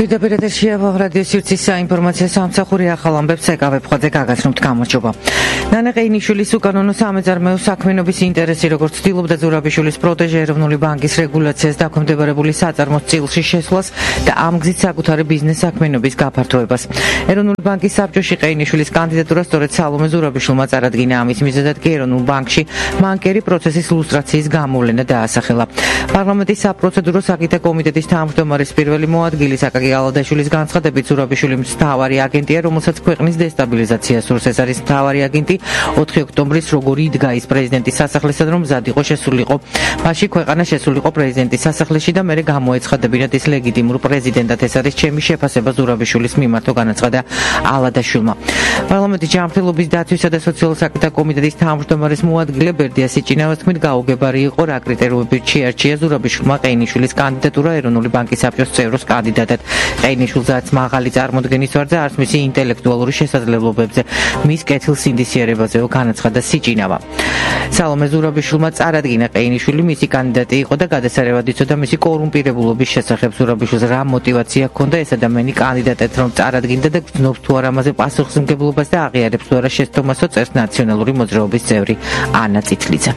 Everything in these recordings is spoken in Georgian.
პირდაპირ ეთერშია რადიო სივრცის საინფორმაციო სამსახური ახალ ამბებს ეკავებ ხოძე გაგაცნობთ გამარჯობა. ნანა ყეინიშვილის უკანონო სამეძარმეო საქმიანობის ინტერესი როგორც ცდილობდა ზურაბიშვილის პროტეჟე ეროვნული ბანკის რეგულაციას დაქვემდებარებული საწარმოს წილში შესვლას და ამ გზით საკუთარი ბიზნეს საქმიანობის გაფართოებას. ეროვნული ბანკის საბჭოში ყეინიშვილის კანდიდატურა სწორედ სალომე ზურაბიშვილმა წარადგინა. ამის მიზეზად კი ეროვნულ ბანკში ბანკერი პროცესის ლუსტრაციის გამოვლენა დაასახელა. პარლამენტის საპროცედურო საკითხთა კომიტეტის თავმჯდომარის პირველი მოადგილის აკაკი ალადაშვილის განცხადებით ზურაბიშვილი მთავარი აგენტია, რომელსაც ქვეყნის დესტაბილიზაციას სურს. ეს არის მთავარი აგენტი 4 ოქტომბრის როგორ იდგა ის პრეზიდენტის სასახლესთან, რომ მზად იყო შესულიყო. მაშინ ქვეყანა შესულიყო პრეზიდენტის სასახლეში და მერე გამოეცხადებინათ ის ლეგიტიმურ პრეზიდენტად. ეს არის ჩემი შეფასება ზურაბიშვილის მიმართო, განაცხადა ალადაშვილმა. პარლამენტის ჯანმრთელობის დაცვისა და სოციალურ საკითხთა კომიტეტის თავმჯდომარის მოადგილე ბერდია სიჭინავას თქმით, გაუგებარი იყო რა კრიტერიუმებით შეარჩია ზურაბიშვილმა ყეინიშვილის კანდიდატურა ეროვნული ბანკის საბჭოს წევროს კანდიდატად. ყეინიშვილზეც მაღალი წარმოდგენის ვარზე არც მისი ინტელექტუალური შესაძლებლობებზე, მის კეთილსინდისიერებაზეო, განაცხადა სიჭინავა. სალომე ზურაბიშვილმა წარადგინა ყეინიშვილი მისი კანდიდატი იყო და გადასარევად იცოდა მისი კორუმპირებულობის შესახებ. ზურაბიშვილს რა მოტივაცია ჰქონდა ეს ადამიანი კანდიდატად რომ წარადგინდა და გრძნობს თუ არა ამაზე პასუხისმგებლობას და აღიარებს თუ არა შესწომასო წერს ნაციონალური მოძრაობის წევრი ანა წითლიძე.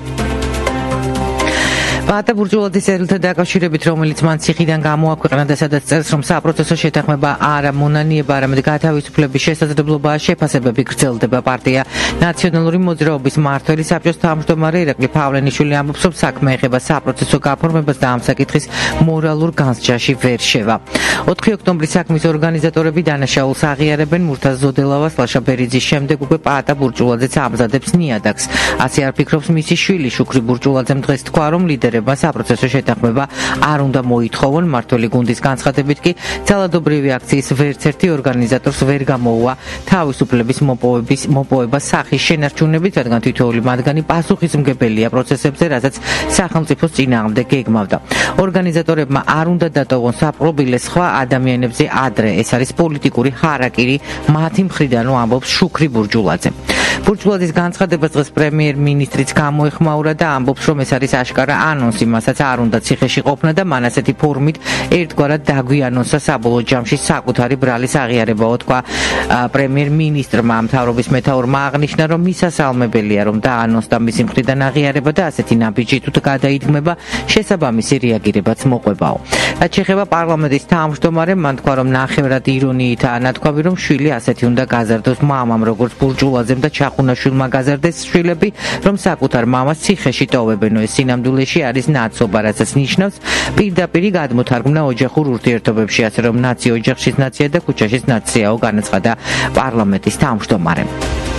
პაატა ბურჯულაძის ერილთან დაკავშირებით, რომელიც მან ციხიდან გამოაქვეყნა და სადაც წერს, რომ საპროცესო შეთანხმება არა მონანიება, არამედ გათავისუფლების შესაძლებლობაა, შეფასებები გრძელდება. პარტია ნაციონალური მოძრაობის მმართველი საბჭოს თავმჯდომარე ირაკლი ფავლენიშვილი ამბობს, რომ საქმე ეხება საპროცესო გაფორმებას და ამ საკითხის მორალურ განსჯაში ვერ შევა. 4 ოქტომბრის საქმის ორგანიზატორები დანაშაულს აღიარებენ. მურთაზ ზოდელავას, ლაშა ბერიძის შემდეგ უკვე პაატა ბურჯულაძეც ამზადებს ნიადაგს. ასე არ ფიქრობს მისი შვილი შუქრი ბურჯულაძემ დღეს თქვა, რომ ლიდერები საპროცესო შეთანხმება არ უნდა მოითხოვონ. მმართველი გუნდის განცხადებით კი ძალადობრივი აქციის ვერც ერთი ორგანიზატორს ვერ გამოუვა თავისუფლების მოპოვება სახის შენარჩუნებით, რადგან თითოეული მათგანი პასუხისმგებელია პროცესებზე, რასაც სახელმწიფოს წინააღმდეგ გეგმავდა. ორგანიზატორებმა არ უნდა დატოვონ საპყრობილე სხვა ადამიანებზე ადრე. ეს არის პოლიტიკური ხარაკირი მათი მხრიდან, ამბობს შუქრი ბურჯულაძე. ბურჯულაძის განცხადებას დღეს პრემიერ-მინისტრიც გამოეხმაურა და ამბობს, რომ ეს არის აშკარა ანონსი, მასაც არ უნდა ციხეში ყოფნა და მან ასეთი ფორმით ერთგვარად დაგვიანონსა საბოლოო ჯამში საკუთარი ბრალის აღიარებაო, თქვა პრემიერ-მინისტრმა. მთავრობის მეთაურმა აღნიშნა, რომ მისასალმებელია, რომ დაანონსდა მისი მხრიდან აღიარება და ასეთი ნაბიჯი თუ გადაიდგმება, შესაბამისი რეაგირებაც მოყვებაო. რაც შეეხება პარლამენტის თავმჯდომარემ, მან თქვა, რომ ნახევრად ირონიითაა ნათქვამი, რომ შვილი ასეთი უნდა გაზარდოს მამამ, როგორც ბურჯულაძემ და ჩახუნაშვილმა გაზარდეს შვილები, რომ საკუთარ მამას ციხეში ტოვებენო. ეს სინამდვილეში არის ნაცობა, რასაც ნიშნავს პირდაპირი გადმოთარგმნა ოჯახურ ურთიერთობებში, ასე რომ ნაცი ოჯახშიც ნაცია და ქუჩაშიც ნაციაო, განაცხადა პარლამენტის თავმჯდომარემ.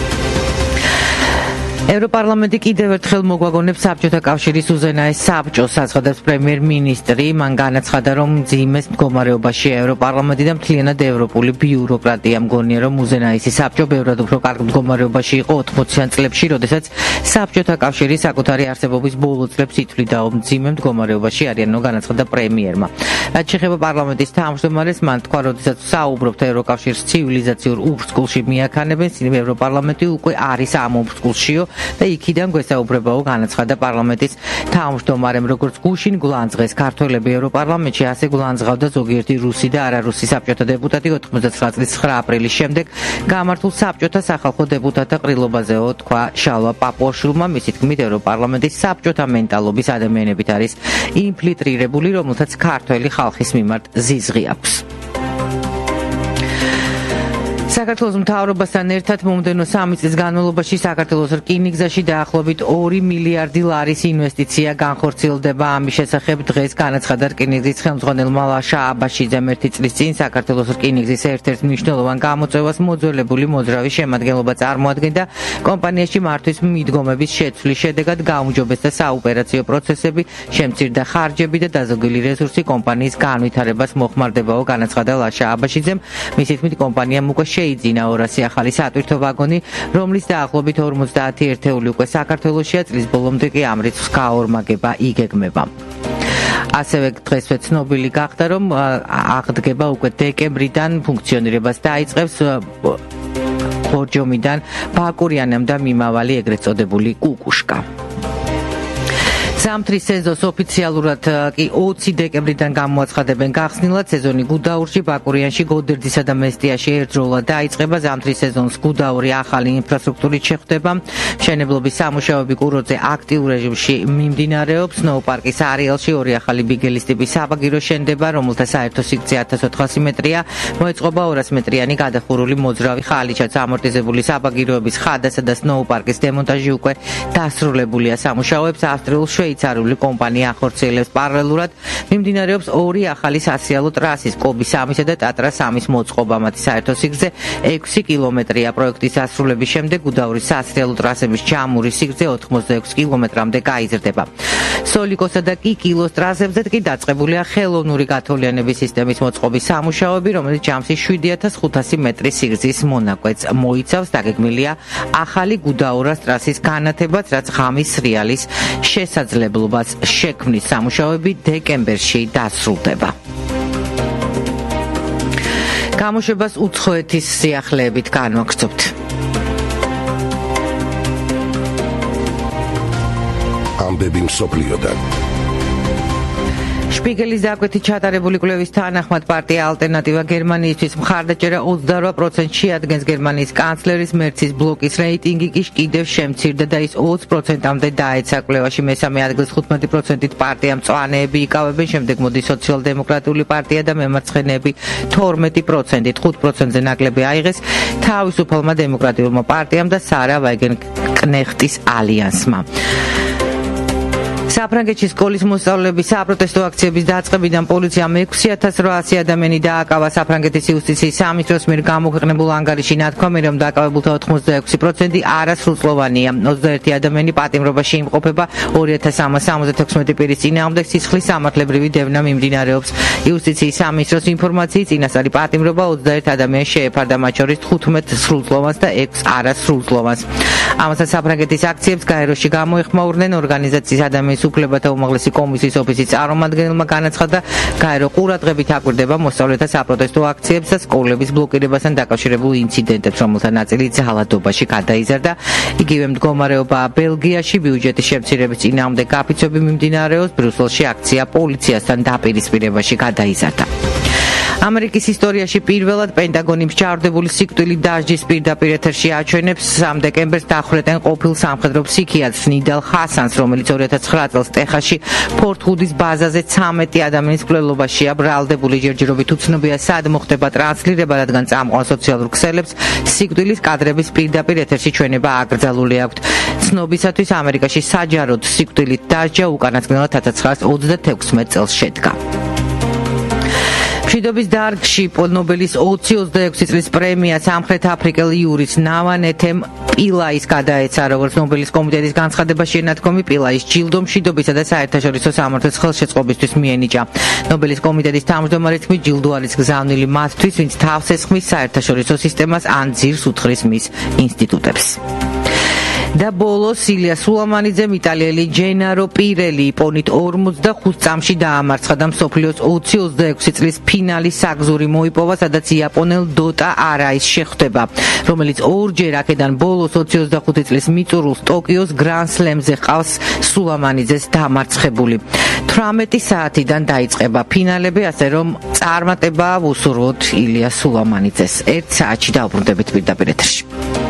ევროპარლამენტი კიდევ ერთხელ მოგვაგონებს საბჭოთა კავშირის უზენაეს საბჭოს, აცხადებს პრემიერ-მინისტრი. მან განაცხადა, რომ მძიმეს მდგომარეობაშია ევროპარლამენტი და მთლიანად ევროპული ბიუროკრატია. მგონია, რომ უზენაესი საბჭო ბევრად უფრო კარგ მდგომარეობაში იყო 80-იან წლებში, როდესაც საბჭოთა კავშირი საკუთარი არსებობის ბოლო წლებს ითვლიdaო. მძიმე მდგომარეობაში არიანო, განაცხადა პრემიერმა. რაც შეეხება პარლამენტის თავმჯდომარეს, მან თქვა, როდესაც საუბრობთ ევროკავშირის ცივილიზაციურ უბრძკულში მიაქანებენ, ევროპარლამენტი უკვე არის ამ უბრძკულშიო და იქიდან გვესაუბრებაო, განაცხადა პარლამენტის თავმჯდომარემ. როგორც გუშინ გულანძღეს ქართველები ევროპარლამენტში, ასე გულანძღავდა ზოგიერთი რუსი და არარუსი საბჭოთა დეპუტატი 99 წლის 9 აპრილის შემდეგ გამართულ საბჭოთა სახალხო დეპუტატთა ყრილობაზეო, თქვა შალვა პაპუაშვილმა. მისი თქმით, ევროპარლამენტის საბჭოთა მენტალობის ადამიანებით არის ინფილტრირებული, რომელთაც ქართველი ხალხის მიმართ ზიზღი აქვს. საქართველოს მთავრობასთან ერთად მომდევნო 3 წლის განმავლობაში საქართველოს რკინიგზაში დაახლოებით 2 მილიარდი ლარის ინვესტიცია განხორციელდება. ამის შესახებ დღეს განაცხადა რკინიგზის ხელმძღვანელმა ლაშა აბაშიძემ. 1 წლის წინ საქართველოს რკინიგზის ერთ-ერთ მნიშვნელოვან გამოწვევას მოძველებული მოძრავი შემადგენლობა წარმოადგენდა. კომპანიაში მართვის მიდგომების შეცვლის შედეგად გაუმჯობესდა საოპერაციო პროცესები, შემცირდა ხარჯები და დაზოგილი რესურსი კომპანიის განვითარებას მოხმარდებაო, განაცხადა ლაშა აბაშიძემ. მისი თქმით, კომპანიამ უკვე შეიძინა 200 ახალი სატვირთო ვაგონი, რომლის დაახლოებით 50 ერთეული უკვე საქართველოშია. წლის ბოლომდე კი ამ რიცხვს გაორმაგება იგეგმება. ასევე დღესვე ცნობილი გახდა, რომ აღდგება უკვე დეკემბრიდან ფუნქციონირებას დაიწყებს ხორჯომიდან ბაკურიანამ და მიმავალი ეგრეთ წოდებული კუკუშკა. ზამთრის სეზონს ოფიციალურად კი 20 დეკემბრიდან გამოაცხადებენ გახსნილად. სეზონი გუდაურში, ბაკურიანში, გოდერძისა და მესტიაში ერთდროულად დაიწყება. ზამთრის სეზონს გუდაური ახალი ინფრასტრუქტურით შეხვდება. მშენებლობის სამუშაოები კურორტზე აქტიურ რეჟიმში მიმდინარეობს. სნოუ-პარკის არეალში ორი ახალი ბიგელის ტიპის საბაგირო შენდება, რომელთა საერთო სიგრძე 1400 მეტრია. მოეწყობა 200 მეტრიანი გადახურული მოძრავი ხალიჩაც ამორტიზებული საბაგიროების ხადასა და სნოუ-პარკის დემონტაჟი უკვე დასრულებულია. სამუშაოებს ავსტრიულ შვეიცარიული კომპანია ახორციელებს პარალელურად. მიმდინარეობს ორი ახალი სასიალო ტრასის, კობი 3-ისა და ტატრა 3-ის მოწყობა. მათი საერთო სიგრძე 6 კილომეტრია. პროექტის დასრულების შემდეგ გუდაურის სასიალო ტრასების ჯამური სიგრძე 86 კილომეტრამდე გაიზრდება. სოლიკოსა და კიკილოს ტრასებზე კი დაწყებულია ხელოვნური გათოვლიანების სისტემის მოწყობის სამუშაოები, რომელიც ჯამში 7500 მეტრის სიგრძის მონაკვეთს მოიცავს. დაგეგმილია ახალი გუდაურას ტრასის განათებაც, რაც ღამის სრიალის შესაძლებლობას შექმნის. სამუშაოები დეკემბერში დასრულდება. გამოშვებას უცხოეთის სიახლეებით განვაგრძობთ. ამბები მსოფლიოდან. შპიგელის დაკვეთით ჩატარებული კვლევის თანახმად პარტია ალტერნატივა გერმანიისთვის მხარდაჭერა 28% შეადგენს. გერმანიის კანცლერის მერცის ბლოკის რეიტინგი კი კიდევ შემცირდა და ის 20%-მდე დაეცა. კვლევაში მესამე ადგილს 15%-ით პარტია მწვანეები იკავებენ, შემდეგ მოდის სოციალ-დემოკრატიული პარტია და მემარცხენეები 12%-ით. 5%-ზე ნაკლები აიღეს თავისუფალმა დემოკრატიულმა პარტიამ და სარა ვაგენკნეხტის ალიანსმა. საფრანგეთში სკოლის მოსწავლეების საპროტესტო აქციების დაწყებიდან პოლიციამ 6800 ადამიანი დააკავა. საფრანგეთის იუსტიციის სამინისტროს მიერ გამოქვეყნებულ ანგარიში ნათქვამია, რომ დააკავებულთა 86% არასრულწლოვანია. 21 ადამიანი პატიმრობაში იმყოფება. 2376 პირის წინააღმდეგ სისხლის სამართლებრივი დევნა მიმდინარეობს. იუსტიციის სამინისტროს ინფორმაციით წინასწარი პატიმრობა 21 ადამიანს შეეფარდა, მათ შორის 15 სრულწლოვანს და 6 არასრულწლოვანს. ამასთან საფრანგეთის აქციებს გაეროში გამოეხმაურნენ ორგანიზაციის ადამიანის უფლებათა უმაღლესი კომისიის ოფისის წარმომადგენელმა განაცხადა, გაერო ყურადღებით აკვირდება მოსწავლეთა საპროტესტო აქციებს და სკოლების ბლოკირებასთან დაკავშირებულ ინციდენტებს, რომელთა ნაწილი ძალადობაში გადაიზარდა. იგივე მდგომარეობაა ბელგიაში. ბიუჯეტის შემცირების წინააღმდეგ გაფიცვები მიმდინარეობს. ბრიუსელში აქცია პოლიციასთან დაპირისპირებაში გადაიზარდა. ამერიკის ისტორიაში პირველად პენტაგონი მსჯავრდებული სიკვდილით დასჯის პირდაპირ ეთერში აჩვენებს. 3 დეკემბერს დახვრეტენ ყოფილ სამხედრო ფსიქიატრს ნიდალ ხასანს, რომელიც 2009 წელს ტეხასში ფორთ-ჰუდის ბაზაზე 13 ადამიანის მკვლელობაშია ბრალდებული. ჯერჯერობით უცნობია, სად მოხდება ტრანსლირება, რადგან წამყვან სოციალურ ქსელებს სიკვდილის კადრების პირდაპირ ეთერში ჩვენება აკრძალული აქვთ. ცნობისათვის ამერიკაში საჯაროდ სიკვდილით დასჯა უკანასკნელად 1926 წელს შედგა. მშვიდობის დარგში ნობელის 2026 წლის პრემია სამხრეთ აფრიკელ იურის ნავანეთემ პილაის გადაეცა. როგორც ნობელის კომიტეტის განცხადებაში ენათქვამი, პილაის ჯილდო მშვიდობისა და საერთაშორისო სამართლის ხელშეწყობისთვის მიენიჭა. ნობელის კომიტეტის თავმჯდომარის თქმით, ჯილდო არის გზავნილი მათთვის, ვინც თავს ესხმის საერთაშორისო სისტემას ან ძირს უთხრის მის ინსტიტუტებს. და ბოლოს ილია სულამანიძემ იტალიელი ჯენარო პირელი იპონით 45 წამში დაამარცხა და მსოფლიოს 2026 წლის ფინალის საგზური მოიპოვა, სადაც იაპონელ დოტა არაის შეხვდება, რომელიც ორჯერ აქედან ბოლოს 25 წლის მიწურულს ტოკიოს გრან სლემზე ყავს სულამანიძეს დამარცხებული. 18 საათიდან დაიწყება ფინალები, ასე რომ წარმატება ვუსურვოთ ილია სულამანიძეს. 1 საათში დავბრუნდებით პირდაპირ ეთერში.